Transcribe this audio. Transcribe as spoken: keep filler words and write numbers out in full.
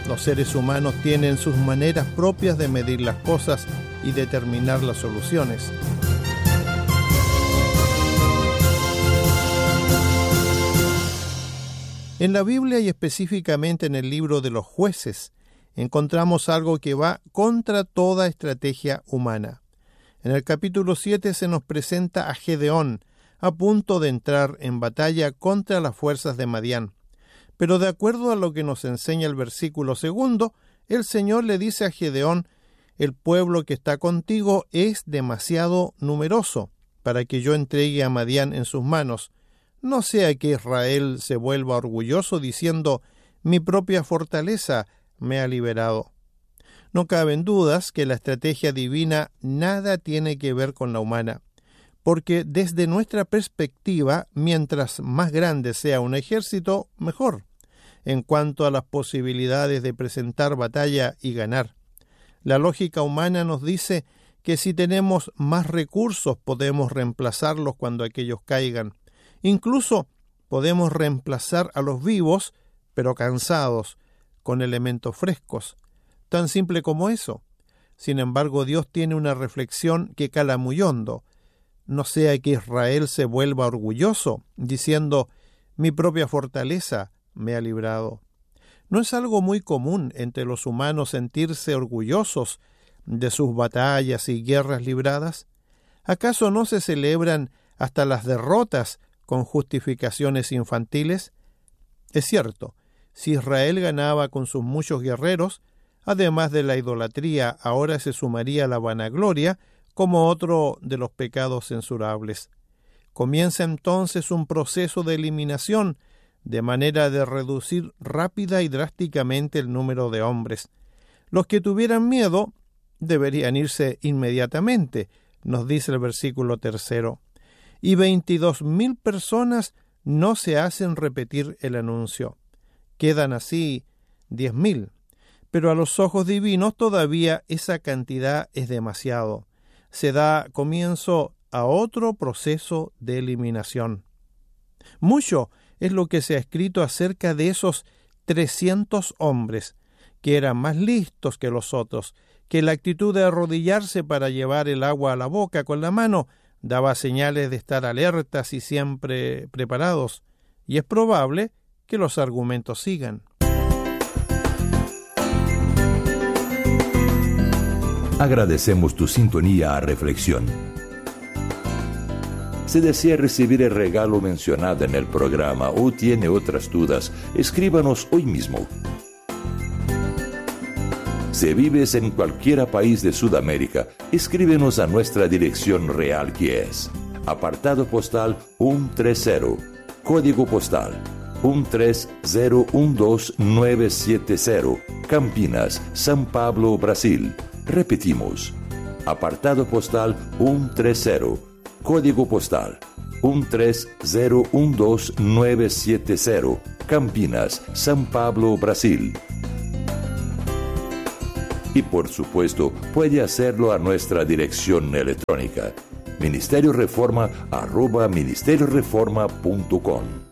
Los seres humanos tienen sus maneras propias de medir las cosas y determinar las soluciones. En la Biblia y específicamente en el libro de los Jueces, encontramos algo que va contra toda estrategia humana. En el capítulo siete se nos presenta a Gedeón, a punto de entrar en batalla contra las fuerzas de Madián. Pero de acuerdo a lo que nos enseña el versículo segundo, el Señor le dice a Gedeón: el pueblo que está contigo es demasiado numeroso para que yo entregue a Madián en sus manos. No sea que Israel se vuelva orgulloso diciendo: mi propia fortaleza me ha liberado. No caben dudas que la estrategia divina nada tiene que ver con la humana, porque desde nuestra perspectiva, mientras más grande sea un ejército, mejor, en cuanto a las posibilidades de presentar batalla y ganar. La lógica humana nos dice que si tenemos más recursos podemos reemplazarlos cuando aquellos caigan. Incluso podemos reemplazar a los vivos, pero cansados, con elementos frescos. Tan simple como eso. Sin embargo, Dios tiene una reflexión que cala muy hondo. No sea que Israel se vuelva orgulloso, diciendo: mi propia fortaleza me ha librado. ¿No es algo muy común entre los humanos sentirse orgullosos de sus batallas y guerras libradas? ¿Acaso no se celebran hasta las derrotas con justificaciones infantiles? Es cierto, si Israel ganaba con sus muchos guerreros, además de la idolatría, ahora se sumaría la vanagloria como otro de los pecados censurables. Comienza entonces un proceso de eliminación, de manera de reducir rápida y drásticamente el número de hombres. Los que tuvieran miedo deberían irse inmediatamente, nos dice el versículo tercero. Y veintidós mil personas no se hacen repetir el anuncio. Quedan así diez mil. Pero a los ojos divinos todavía esa cantidad es demasiado. Se da comienzo a otro proceso de eliminación. Mucho es lo que se ha escrito acerca de esos trescientos hombres, que eran más listos que los otros, que la actitud de arrodillarse para llevar el agua a la boca con la mano daba señales de estar alertas y siempre preparados, y es probable que los argumentos sigan. Agradecemos tu sintonía a Reflexión. Si desea recibir el regalo mencionado en el programa o tiene otras dudas, escríbanos hoy mismo. Si vives en cualquier país de Sudamérica, escríbenos a nuestra dirección real, que es apartado postal ciento treinta, código postal uno tres cero uno dos nueve siete cero, Campinas, São Paulo, Brasil. Repetimos, apartado postal ciento treinta, código postal uno tres cero uno dos nueve siete cero, Campinas, São Paulo, Brasil. Y por supuesto, puede hacerlo a nuestra dirección electrónica, ministerio reforma arroba ministerio reforma punto com.